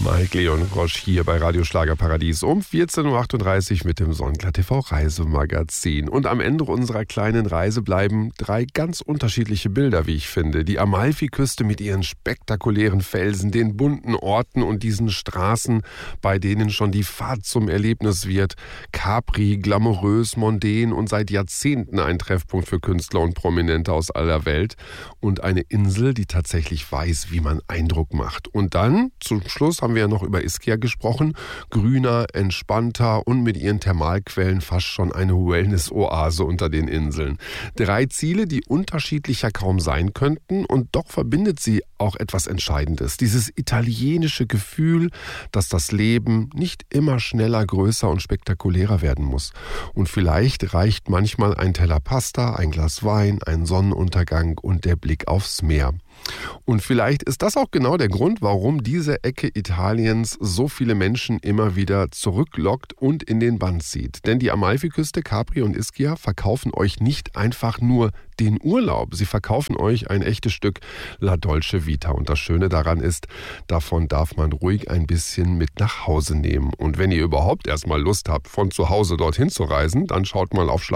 Mike Leon Grosch hier bei Radio Schlagerparadies um 14.38 Uhr mit dem Sonnenklar TV Reisemagazin. Und am Ende unserer kleinen Reise bleiben 3 ganz unterschiedliche Bilder, wie ich finde. Die Amalfiküste mit ihren spektakulären Felsen, den bunten Orten und diesen Straßen, bei denen schon die Fahrt zum Erlebnis wird. Capri, glamourös, mondän und seit Jahrzehnten ein Treffpunkt für Künstler und Prominente aus aller Welt. Und eine Insel, die tatsächlich weiß, wie man Eindruck macht. Und dann, zum Schluss, haben wir ja noch über Ischia gesprochen. Grüner, entspannter und mit ihren Thermalquellen fast schon eine Wellness-Oase unter den Inseln. 3 Ziele, die unterschiedlicher kaum sein könnten, und doch verbindet sie auch etwas Entscheidendes. Dieses italienische Gefühl, dass das Leben nicht immer schneller, größer und spektakulärer werden muss. Und vielleicht reicht manchmal ein Teller Pasta, ein Glas Wein, ein Sonnenuntergang und der Blick aufs Meer. Und vielleicht ist das auch genau der Grund, warum diese Ecke Italiens so viele Menschen immer wieder zurücklockt und in den Bann zieht. Denn die Amalfiküste, Capri und Ischia verkaufen euch nicht einfach nur den Urlaub. Sie verkaufen euch ein echtes Stück La Dolce Vita. Und das Schöne daran ist, davon darf man ruhig ein bisschen mit nach Hause nehmen. Und wenn ihr überhaupt erstmal Lust habt, von zu Hause dorthin zu reisen, dann schaut mal auf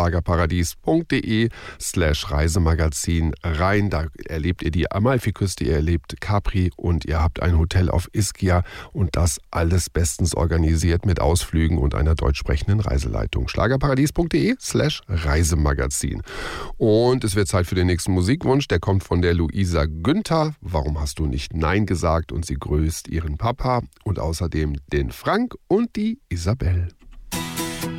schlagerparadies.de/Reisemagazin rein. Da erlebt ihr die Amalfiküste, ihr erlebt Capri und ihr habt ein Hotel auf Ischia, und das alles bestens organisiert mit Ausflügen und einer deutsch sprechenden Reiseleitung. schlagerparadies.de/Reisemagazin. Und es wird Zeit für den nächsten Musikwunsch. Der kommt von der Luisa Günther. Warum hast du nicht Nein gesagt? Und sie grüßt ihren Papa und außerdem den Frank und die Isabel.